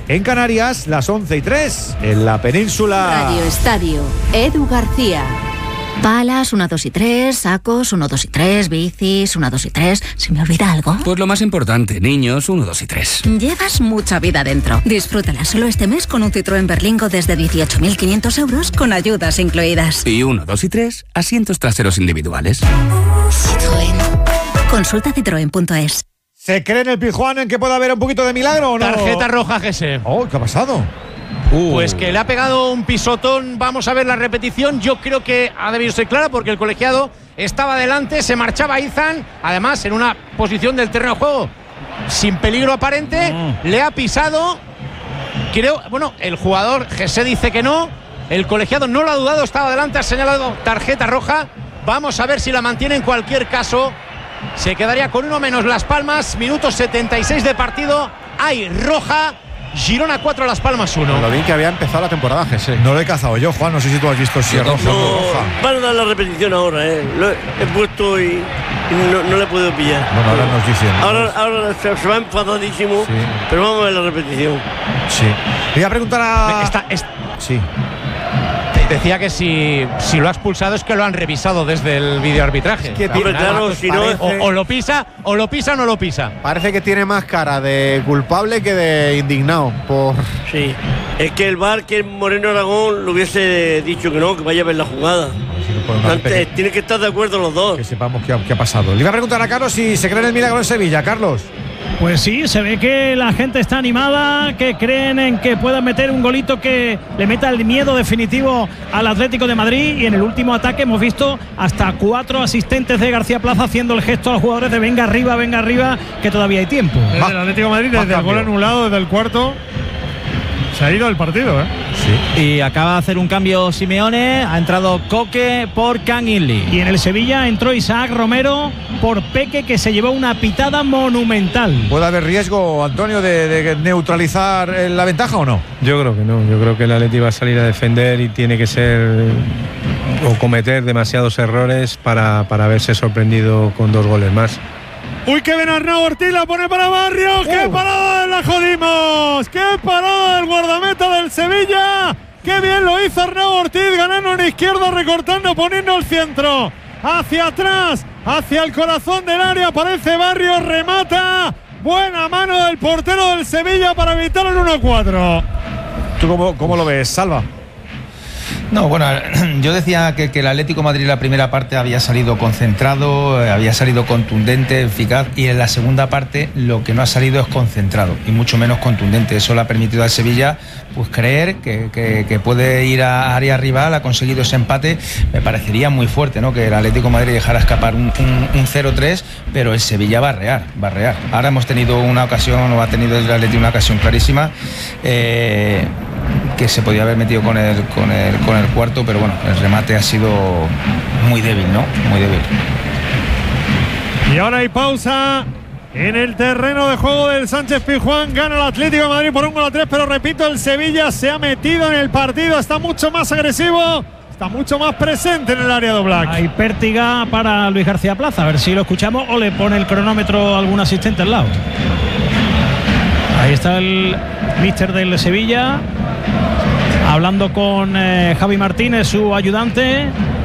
En Canarias, las 11:03, en la península. Radio Estadio, Edu García. Palas, 1, 2 y 3, sacos, 1, 2 y 3, bicis, 1, 2 y 3. ¿Se me olvida algo? Pues lo más importante, niños, 1, 2 y 3. Llevas mucha vida dentro. Disfrútala solo este mes con un Citroën Berlingo desde 18.500 euros con ayudas incluidas. Y 1, 2 y 3, asientos traseros individuales. Citroën. Consulta citroen.es. ¿Se cree en el Pizjuán en que pueda haber un poquito de milagro o no? Tarjeta roja a Gese. Oh, ¿qué ha pasado? Pues que le ha pegado un pisotón. Vamos a ver la repetición. Yo creo que ha debido ser clara porque el colegiado estaba delante, se marchaba Izan, además en una posición del terreno de juego sin peligro aparente. Le ha pisado. Creo, bueno, el jugador Gese dice que no. El colegiado no lo ha dudado, estaba delante, ha señalado tarjeta roja. Vamos a ver si la mantiene. En cualquier caso, se quedaría con uno menos Las Palmas. Minuto 76 de partido. Hay roja. Girona 4, Las Palmas 1. Lo bien que había empezado la temporada, Gese. No lo he cazado yo, Juan. No sé si tú has visto si es roja o no roja. Van a dar la repetición ahora, Lo he puesto y no le he podido pillar. Bueno, ahora nos dicen. Ahora se va enfadadísimo, sí. Pero vamos a ver la repetición. Sí. Le voy a preguntar a. Sí. Decía que si lo ha expulsado es que lo han revisado desde el videoarbitraje. Es que claro, si no, o lo pisa o no lo pisa. Parece que tiene más cara de culpable que de indignado. Sí, es que el VAR, que Moreno Aragón lo hubiese dicho que no, que vaya a ver la jugada. Antes, tiene que estar de acuerdo los dos. Que sepamos qué ha pasado. Le iba a preguntar a Carlos si se cree en el milagro en Sevilla. Carlos. Pues sí, se ve que la gente está animada, que creen en que puedan meter un golito que le meta el miedo definitivo al Atlético de Madrid. Y en el último ataque hemos visto hasta 4 asistentes de García Plaza haciendo el gesto a los jugadores de venga arriba, que todavía hay tiempo. Desde el Atlético de Madrid, desde el gol anulado, desde el cuarto, se ha ido el partido, Sí. Y acaba de hacer un cambio Simeone, ha entrado Coque por Canguilí. Y en el Sevilla entró Isaac Romero por Peque, que se llevó una pitada monumental. ¿Puede haber riesgo, Antonio, de neutralizar la ventaja o no? Yo creo que no. Yo creo que el Atleti va a salir a defender y tiene que ser o cometer demasiados errores para verse sorprendido con 2 goles más. Uy, que ven Arnau Ortiz, la pone para Barrios. ¡Qué parada la jodimos! ¡Qué parada del guardameta del Sevilla! ¡Qué bien lo hizo Arnau Ortiz! Ganando en izquierda, recortando, poniendo el centro hacia atrás, hacia el corazón del área. Aparece Barrios, remata. Buena mano del portero del Sevilla para evitar el 1-4. ¿Tú cómo lo ves, Salva? No, bueno, yo decía que el Atlético de Madrid en la primera parte había salido concentrado, había salido contundente, eficaz, y en la segunda parte lo que no ha salido es concentrado y mucho menos contundente. Eso le ha permitido al Sevilla pues creer que puede ir a área rival. Ha conseguido ese empate. Me parecería muy fuerte, ¿no?, que el Atlético de Madrid dejara escapar un 0-3, pero el Sevilla va a rear. Ahora hemos tenido una ocasión, o ha tenido el Atlético una ocasión clarísima, que se podía haber metido con el cuarto, pero bueno, el remate ha sido muy débil, ¿no? Muy débil. Y ahora hay pausa en el terreno de juego del Sánchez Pizjuán. Gana el Atlético de Madrid por 1-3, pero repito, el Sevilla se ha metido en el partido, está mucho más agresivo, está mucho más presente en el área de Oblak. Hay pértiga para Luis García Plaza, a ver si lo escuchamos o le pone el cronómetro a algún asistente al lado. Ahí está el míster del Sevilla hablando con Javi Martínez, su ayudante.